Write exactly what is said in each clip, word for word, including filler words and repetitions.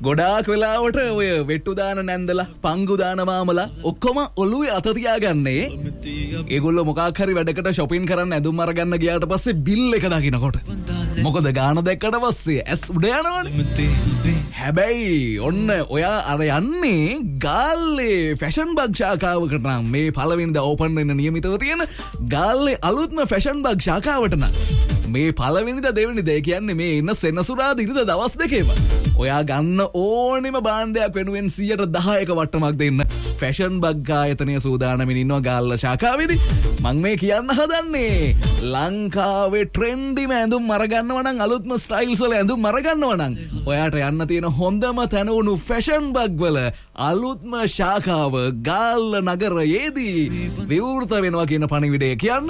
ගොඩාක් වෙලාවට ඔය වෙට්ටු දාන නැන්දලා පංගු දාන මාමලා ඔක්කොම ඔළුවේ අත තියාගන්නේ ඒගොල්ලෝ මොකක් හරි වැඩකට shopping කරන්න ඇඳුම් අරගන්න ගියාට පස්සේ බිල් එක දකින්නකොට. මොකද ගාන දැක්කට පස්සේ ඇස් උඩ යනවනේ. හැබැයි ඔන්න ඔයා අර යන්නේ ගාල්ලේ ෆැෂන් බග් ශාඛාවකට නම් මේ පළවෙනිදා ඕපන් වෙන්න නියමිතව තියෙන ගාල්ලේ අලුත්ම ෆැෂන් බග් ශාඛාවට නම් මේ පළවෙනිදා දෙවෙනිදා කියන්නේ මේ ඉන්න සෙනසුරාදා ඉරිදා දවස් දෙකේම ඔයා ගන්න ඕනෙම භාණ්ඩයක් වෙනුවෙන් සියයට දහයක වට්ටමක් දෙන්න ෆැෂන් බග් ආයතනය සූදානමින් ඉන්නවා ගාල්ල ශාඛාවේදී. මම මේ කියන්න හදන්නේ ලංකාවේ ට්‍රෙන්ඩිම ඇඳුම් අරගන්නවා නම් අලුත්ම ස්ටයිල්ස් වල ඇඳුම් අරගන්නවා නම් ඔයාට යන්න තියෙන හොඳම තැන උණු ෆැෂන් බග් වල අලුත්ම ශාඛාව ගාල්ල නගරයේදී විවෘත වෙනවා කියන පණිවිඩය කියන්න.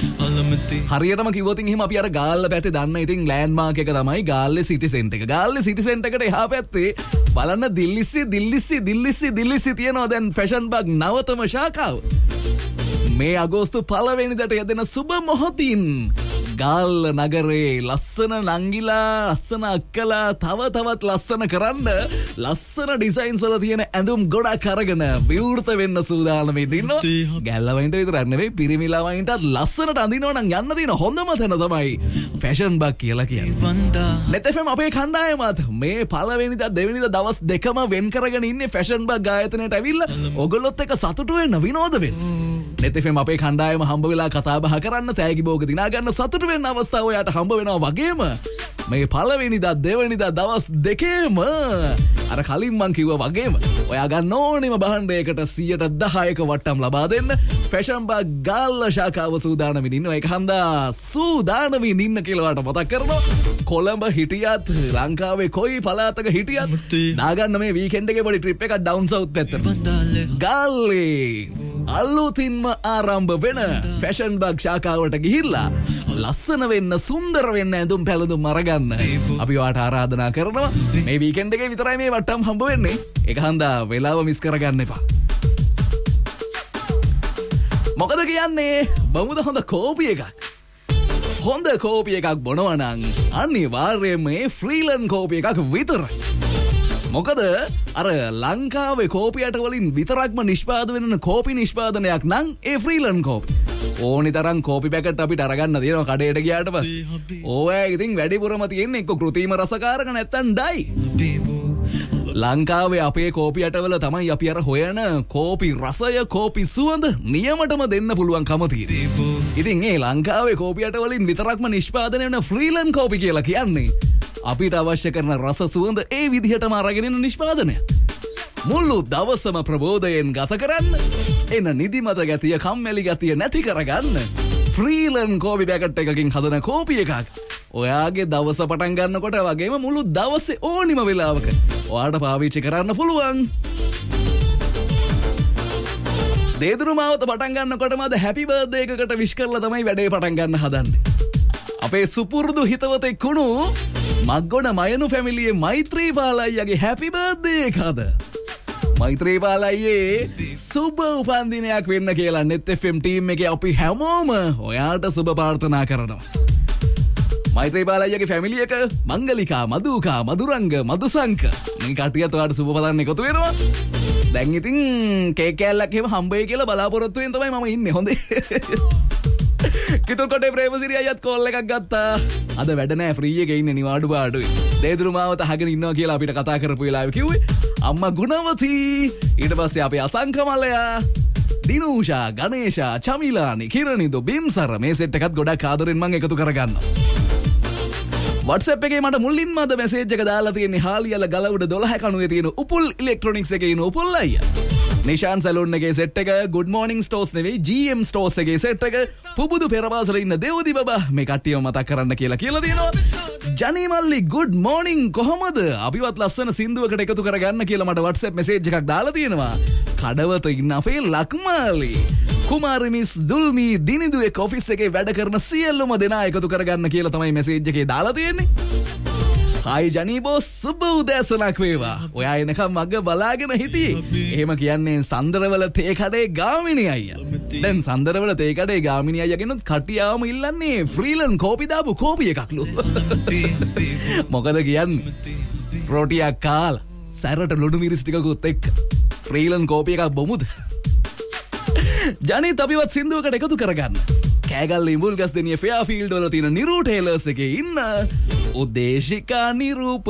හරියටම කිව්වොත් එහෙම අපි අර ගාල්ල පැත්තේ දන්න ඉතින් ලෑන්ඩ්මාර්ක් එක තමයි ගාල්ලේ සිටි සෙන්ටර් එක. ගාල්ලේ සිටි සෙන්ටර් එකට එහා පැත්තේ බලන්න දිල්ලිස්සි දිල්ලිස්සි දිල්ලිස්සි දිල්ලිස්සි තියෙනවා දැන් ෆැෂන් බග් නවතම ශාඛාව. මේ අගෝස්තු පළවෙනිදාට යෙදෙන සුබ මොහොතින් ගාල්ල නගරේ ලස්සන නංගිලා ලස්සන අක්කලා තව තවත් ලස්සන කරන්න ලස්සන ඩිසයින්ස් වල තියෙන ඇඳුම් ගොඩක් අරගෙන විවෘත වෙන්න සූදානම් වෙදිනවා. ගැල්ලවයින්ට විතරක් නෙවෙයි පිරිමි ළමයින්ටත් ලස්සනට අඳිනවා නම් යන්න තියෙන හොඳම තැන තමයි ෆැෂන් බග් කියලා කියන්නේ. net f m අපේ කණ්ඩායමත් මේ පළවෙනිදා දෙවෙනිදා දවස් දෙකම වෙන් කරගෙන ඉන්නේ ෆැෂන් බග් ආයතනයට ඇවිල්ලා ඔයගොල්ලොත් එක්ක සතුටු වෙන්න විනෝද වෙන්න. net f m අපේ කණ්ඩායම හම්බ වෙලා කතා බහ කරන්න තෑගි භෝග දිනා ගන්න සතුටු වෙන්න අවස්ථාව ඔයාට හම්බ වෙනවා වගේම මේ පළවෙනිදා දෙවෙනිදා දවස් දෙකේම අර කලින් මං කිව්වා වගේම ඔයා ගන්න ඕනෙම භාණ්ඩයකට සියයට දහයක වට්ටම් ලබා දෙන්න ෆැෂන් බග් ගාල්ල ශාඛාව සූදානමින් ඉන්නවා. ඒක හන්දා සූදානමින් ඉන්න කියලා ඔයාට මතක් කරනවා. කොළඹ හිටියත් ලංකාවේ කොයි පළාතක හිටියත් දාගන්න මේ වීකෙන්ඩ් එකේ පොඩි ට්‍රිප් එකක් ඩවුන් සවුත් පැත්තට. ගාල්ලේ අලුතින්ම ආරම්භ වෙන ෆැෂන් බග් ශාඛාවට ගිහිල්ලා ලස්සන වෙන්න සුන්දර වෙන්න ඇඳුම් පැළඳුම් අරගන්න අපි ඔයාට ආරාධනා කරනවා. මේ වීකෙන්ඩ් එකේ විතරයි මේ වට්ටම් හම්බ වෙන්නේ. ඒක හන්දා වෙලාව මිස් කරගන්න එපා. මොකද කියන්නේ බමුද හොඳ කෝපි එකක්. හොඳ කෝපි එකක් බොනවා නම් අනිවාර්යයෙන්ම මේ ෆ්‍රීලන් කෝපි එකක් විතරයි. මොකද අර ලංකාවේ කෝපියට වලින් විතරක්ම නිෂ්පාදනය වෙන කෝපි නිෂ්පාදනයක් නම් ඒ ෆ්‍රීලන් කෝපි. ඕනි තරම් කෝපි පැකට් අපිට අරගන්න තියෙනවා කඩේට ගියාට පස්සේ. ඕවා ඉතින් වැඩිපුරම තියෙන්නේ එක්ක කෘත්‍රිම රසකාරක නැත්තම් ඩයි. ලංකාවේ අපේ කෝපි යටවල තමයි අපි අර හොයන කෝපි රසය කෝපි සුවඳ නියමටම දෙන්න පුළුවන්කම තියෙන්නේ. ඉතින් ඒ ලංකාවේ කෝපි යටවලින් විතරක්ම නිෂ්පාදනය වෙන ෆ්‍රීලන් කෝපි කියලා කියන්නේ අපිට අවශ්‍ය කරන රස සුවඳ ඒ විදිහටම අරගෙන ඉන්න නිෂ්පාදනය. මුළු දවසම ප්‍රබෝධයෙන් ගත කරන්න එන නිදිමත ගතිය කම්මැලි ගතිය නැති කරගන්න ෆ්‍රීලන් කෝපි පැකට් එකකින් හදන කෝපි එකක් ඔයාගේ දවස පටන් ගන්නකොට වගේම මුළු දවසේ ඕනිම වෙලාවක ඔයාට පාවිච්චි කරන්න පුළුවන්. දේදුරු මාවත පටන් ගන්නකොටම අද හැපි බර්ත්ඩේ එකකට විශ් කරලා තමයි වැඩේ පටන් ගන්න හදන්නේ. අපේ සුපුරුදු හිතවතෙක් වුණු මග්ගොඩ මයනු ෆැමිලියේ මෛත්‍රීපාල අයියාගේ හැපි බර්ත්ඩේ එක අද. මෛත්‍රීපාල අයියේ සුබ උපන්දිනයක් වෙන්න කියලා net f m ටීම් එකේ අපි හැමෝම ඔයාට සුබ ප්‍රාර්ථනා කරනවා. මෛත්‍රීපාල අයියාගේ ෆැමිලි එක මංගලිකා මදුකා මදුරංග මදුසංක මේ කටියත් ඔයාට සුබ පතන්න එකතු වෙනවා. දැන් ඉතින් කේක් කෑල්ලක් එහෙම හම්බෙයි කියලා බලාපොරොත්තු වෙන තමයි මම ඉන්නේ. හොඳේ. කිතුල්කොටේ ප්‍රේමසිරි අයියත් කෝල් එකක් ගත්තා. අද වැඩ නැහැ ෆ්‍රී එකේ ඉන්නේ නිවාඩු බාඩුවේ. දේදුරු මාවත අහගෙන ඉන්නවා කියලා අපිට කතා කරපු වෙලාවේ කිව්වේ අම්මා ගුණවති. ඊට පස්සේ අපේ අසංකමලයා දිනූෂා ගණේෂා චමිලානි කිරණිදු බිම්සර මේ සෙට් එකත් ගොඩක් ආදරෙන් මම එකතු කරගන්නවා. WhatsApp එකේ මට මුලින්ම අද මැසේජ් එක දාලා තියෙන්නේ හාලියල ගලවුඩ දොළහ කණුවේ තියෙන උපුල් ඉලෙක්ට්‍රොනික්ස් එකේ ඉන්න උපුල් අයියා. නිශාන් සැලූන් එකේ සෙට් එක good morning stores නෙවෙයි G M stores එකේ සෙට් එක පුබුදු පෙරවාසල ඉන්න දේවදි බබා මේ කට්ටියව මතක් කරන්න කියලා කියලා තියෙනවා. ජනී මල්ලි good morning කොහමද? අපිවත් ලස්සන සින්දුවකට එකතු කරගන්න කියලා මට WhatsApp message එකක් දාලා තියෙනවා. කඩවත ඉන්න අපේ ලක්මාලි කුමාරි මිස් දුල්මි දිනිදු එක් ඔෆිස් එකේ වැඩ කරන සියලුම දෙනා එකතු කරගන්න කියලා තමයි message එකේ දාලා තියෙන්නේ. හයි ජනී බොස් සුබ උදෑසනක් වේවා. ඔයා එනකම් මග බලාගෙන හිටියේ. එහෙම කියන්නේ සඳරවල තේ කඩේ ගාමිණී අයියා. දැන් සඳරවල තේ කඩේ ගාමිණී අයියාගෙනුත් කටියාවම ඉල්ලන්නේ ෆ්‍රීලන් කෝපි දාපු කෝපි එකක්ලු. මොකද කියන්නේ? රොටියක් කාලා සැරට ලොඩු මිරිස් ටිකකුත් එක්ක ෆ්‍රීලන් කෝපි එකක් බොමුද? ජනිත් අපිවත් සින්දුවකට එකතු කරගන්න. කෑගල්ලේ මුල්ගස්දෙනිය ෆෙයාෆීල්ඩ් වල තියෙන නිරූ ටේලර්ස් එකේ ඉන්න උදේශිකා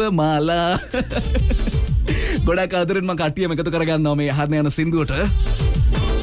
නිරූපමාලා. ගොඩක් ආදරෙන් මම කට්ටියම එකතු කරගන්නවා මේ අහන්න යන සින්දුවට.